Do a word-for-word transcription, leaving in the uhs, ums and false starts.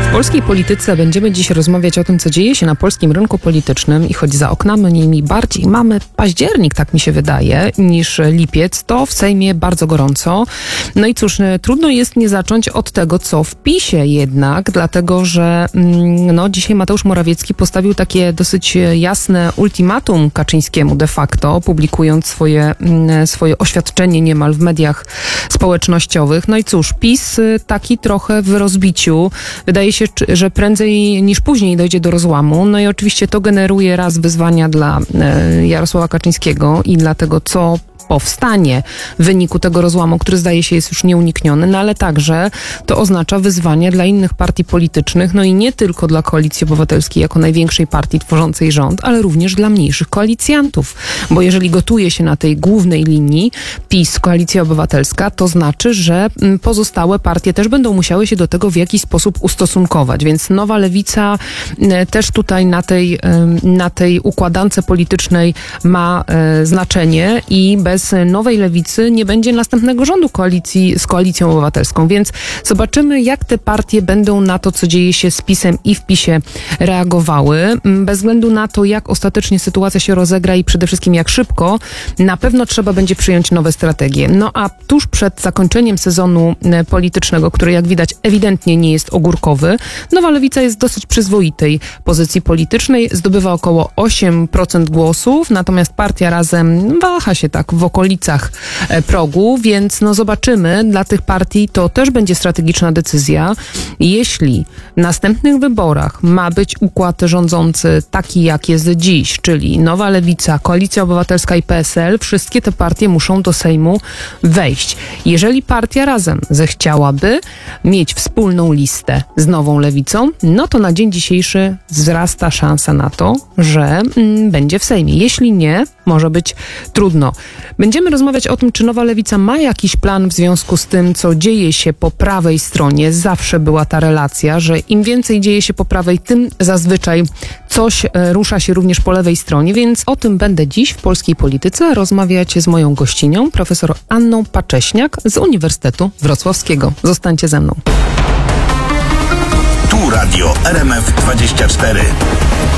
W polskiej polityce będziemy dziś rozmawiać o tym, co dzieje się na polskim rynku politycznym i choć za oknami bardziej mamy październik, tak mi się wydaje, niż lipiec, to w Sejmie bardzo gorąco. No i cóż, trudno jest nie zacząć od tego, co w PiSie jednak, dlatego że no, dzisiaj Mateusz Morawiecki postawił takie dosyć jasne ultimatum Kaczyńskiemu de facto, publikując swoje, swoje oświadczenie niemal w mediach społecznościowych. No i cóż, PiS taki trochę w rozbiciu. Wydaje się, że prędzej niż później dojdzie do rozłamu. No i oczywiście to generuje raz wyzwania dla Jarosława Kaczyńskiego i dla tego, co powstanie w wyniku tego rozłamu, który zdaje się jest już nieunikniony, no ale także to oznacza wyzwanie dla innych partii politycznych, no i nie tylko dla Koalicji Obywatelskiej jako największej partii tworzącej rząd, ale również dla mniejszych koalicjantów. Bo jeżeli gotuje się na tej głównej linii PiS, Koalicja Obywatelska, to znaczy, że pozostałe partie też będą musiały się do tego w jakiś sposób ustosunkować. Więc Nowa Lewica też tutaj na tej, na tej układance politycznej ma znaczenie i bez Nowej Lewicy nie będzie następnego rządu koalicji z Koalicją Obywatelską, więc zobaczymy, jak te partie będą na to, co dzieje się z PiS-em i w PiSie reagowały. Bez względu na to, jak ostatecznie sytuacja się rozegra i przede wszystkim jak szybko, na pewno trzeba będzie przyjąć nowe strategie. No a tuż przed zakończeniem sezonu politycznego, który jak widać ewidentnie nie jest ogórkowy, Nowa Lewica jest w dosyć przyzwoitej pozycji politycznej, zdobywa około osiem procent głosów, natomiast partia Razem waha się tak w okolicach progu, więc no zobaczymy, dla tych partii to też będzie strategiczna decyzja. Jeśli w następnych wyborach ma być układ rządzący taki, jak jest dziś, czyli Nowa Lewica, Koalicja Obywatelska i P S L, wszystkie te partie muszą do Sejmu wejść. Jeżeli partia Razem zechciałaby mieć wspólną listę z Nową Lewicą, no to na dzień dzisiejszy wzrasta szansa na to, że mm, będzie w Sejmie. Jeśli nie, może być trudno. Będziemy rozmawiać o tym, czy Nowa Lewica ma jakiś plan w związku z tym, co dzieje się po prawej stronie. Zawsze była ta relacja, że im więcej dzieje się po prawej, tym zazwyczaj coś e, rusza się również po lewej stronie, więc o tym będę dziś w polskiej polityce rozmawiać z moją gościnią, profesor Anną Pacześniak z Uniwersytetu Wrocławskiego. Zostańcie ze mną. Tu Radio R M F dwadzieścia cztery.